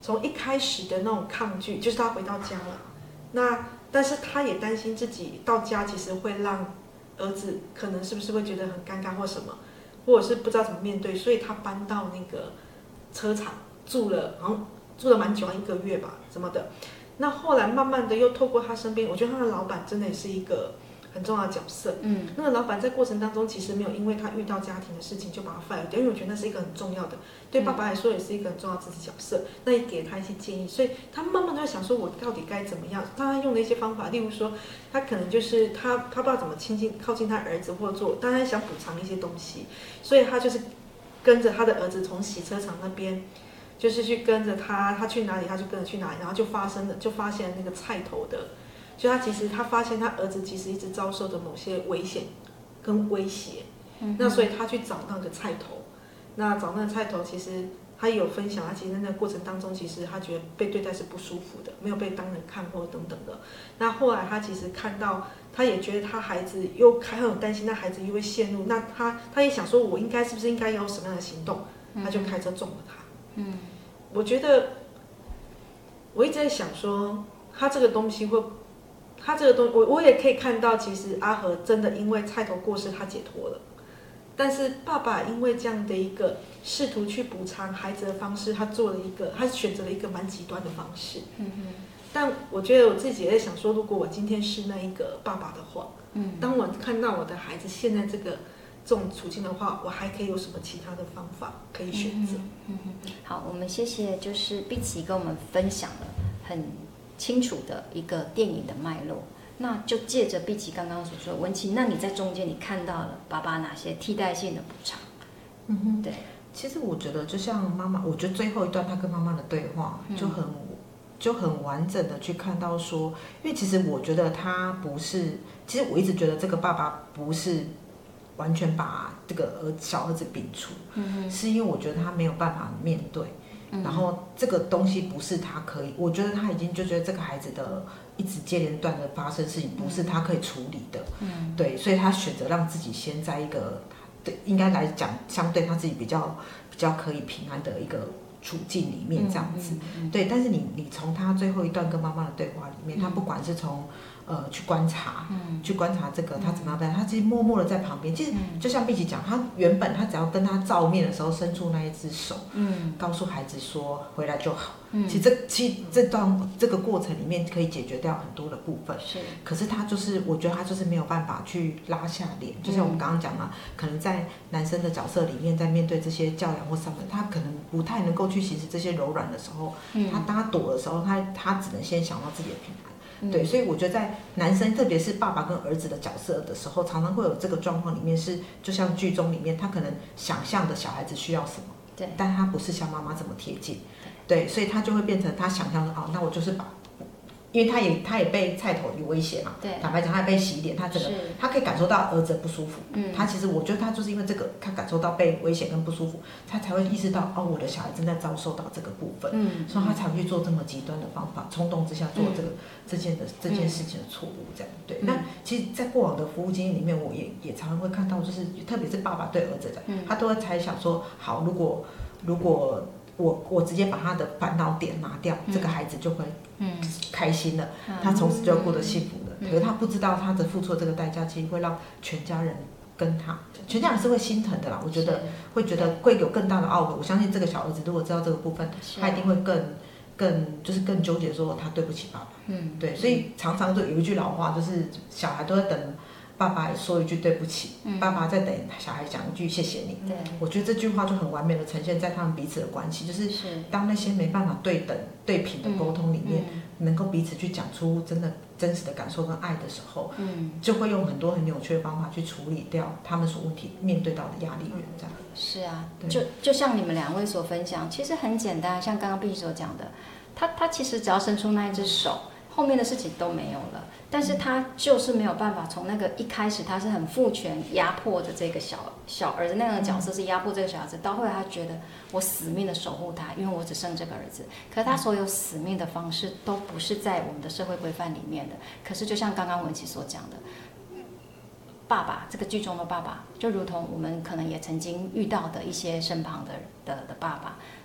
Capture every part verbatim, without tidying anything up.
从一开始的那种抗拒，就是他回到家了，那但是他也担心自己到家其实会让儿子可能是不是会觉得很尴尬或什么，或者是不知道怎么面对，所以他搬到那个车厂住了，好像住了蛮久，一个月吧什么的。那后来慢慢的又透过他身边，我觉得他的老板真的也是一个很重要的角色。嗯，那个老板在过程当中其实没有因为他遇到家庭的事情就把他 fire 掉，因为我觉得那是一个很重要的，对爸爸来说也是一个很重要的支持角色。那也给他一些建议，所以他慢慢的在想说，我到底该怎么样？他用的一些方法，例如说，他可能就是他他不知道怎么亲近靠近他儿子或做，但他想补偿一些东西，所以他就是跟着他的儿子从洗车场那边。就是去跟着他，他去哪里他就跟着去哪里，然后就发生了，就发现那个菜头的，就他其实他发现他儿子其实一直遭受的某些危险跟威胁，嗯、那所以他去找那个菜头，那找那个菜头，其实他也有分享，他其实在那个过程当中，其实他觉得被对待是不舒服的，没有被当人看或等等的。那后来他其实看到，他也觉得他孩子又还很担心，那孩子又会陷入，那他他也想说，我应该是不是应该要有什么样的行动？他就开车撞了他。嗯，我觉得我一直在想说，他这个东西会，他这个东西，我我也可以看到，其实阿和真的因为菜头过世，他解脱了。但是爸爸因为这样的一个试图去补偿孩子的方式，他做了一个，他选择了一个蛮极端的方式。嗯哼。但我觉得我自己也在想说，如果我今天是那一个爸爸的话，嗯，当我看到我的孩子现在这个。这种处境的话，我还可以有什么其他的方法可以选择？ 嗯嗯、好，我们谢谢，就是碧琪跟我们分享了很清楚的一个电影的脉络。那就借着碧琪刚刚所说的，文琪，那你在中间你看到了爸爸哪些替代性的补偿？ 嗯哼， 对。 其实我觉得，就像妈妈，我觉得最后一段他跟妈妈的对话就很、嗯、就很完整的去看到说，因为其实我觉得他不是，其实我一直觉得这个爸爸不是。完全把这个儿小儿子摒除，嗯、是因为我觉得他没有办法面对，嗯、然后这个东西不是他可以，我觉得他已经就觉得这个孩子的一直接连断的发生事情不是他可以处理的，嗯、对，所以他选择让自己先在一个对应该来讲相对他自己比较比较可以平安的一个处境里面这样子，嗯嗯嗯、对，但是你你从他最后一段跟妈妈的对话里面，嗯、他不管是从呃，去观察，嗯、去观察这个他怎么样办？他其实默默的在旁边。其实就像碧琪讲，他原本他只要跟他照面的时候伸出那一只手，嗯、告诉孩子说回来就好。嗯、其实这其实这段这个过程里面可以解决掉很多的部分。是。可是他就是，我觉得他就是没有办法去拉下脸。就像我们刚刚讲嘛，可能在男生的角色里面，在面对这些教养或什么，他可能不太能够去行使这些柔软的时候，嗯、他当他躲的时候，他他只能先想到自己的平安。对，所以我觉得在男生，特别是爸爸跟儿子的角色的时候，常常会有这个状况。里面是就像剧中里面，他可能想象的小孩子需要什么，对，但他不是像妈妈这么贴近，对，所以他就会变成他想象的哦，那我就是把。因为他也他也被菜头有威胁嘛，对，坦白讲他也被洗脸，他整个他可以感受到儿子的不舒服，嗯，他其实我觉得他就是因为这个，他感受到被威胁跟不舒服，他才会意识到哦，我的小孩正在遭受到这个部分，嗯，所以他才会去做这么极端的方法，冲动之下做这个、嗯、这件的这件事情的错误，这样对。嗯、那其实，在过往的服务经验里面，我也也常常会看到，就是特别是爸爸对儿子的，嗯、他都会猜想说，好，如果如果。我我直接把他的烦恼点拿掉，嗯、这个孩子就会开心了，嗯、他从此就过得幸福了。嗯、可是他不知道他的付出的这个代价，其实会让全家人跟他，全家人是会心疼的啦。我觉得会觉得会有更大的懊悔。我相信这个小儿子如果知道这个部分，他一定会更更就是更纠结，说他对不起爸爸。嗯，对，所以常常就有一句老话，就是小孩都在等。爸爸说一句对不起，嗯、爸爸在等小孩讲一句谢谢你。对，我觉得这句话就很完美的呈现在他们彼此的关系，就是当那些没办法对等对平的沟通里面，嗯、能够彼此去讲出真的真实的感受跟爱的时候，嗯、就会用很多很扭曲的方法去处理掉他们所问题面对到的压力源，这样。 是啊，就就像你们两位所分享，其实很简单，像刚刚碧所讲的，他他其实只要伸出那一只手。后面的事情都没有了，但是他就是没有办法从那个一开始他是很父权压迫的这个小小儿子那个角色是压迫这个小孩子，到后来他觉得我死命的守护他，因为我只剩这个儿子。可是他所有死命的方式都不是在我们的社会规范里面的。可是就像刚刚文琪所讲的，爸爸这个剧中的爸爸，就如同我们可能也曾经遇到的一些身旁的的的爸爸。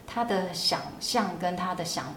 他的想象跟他的想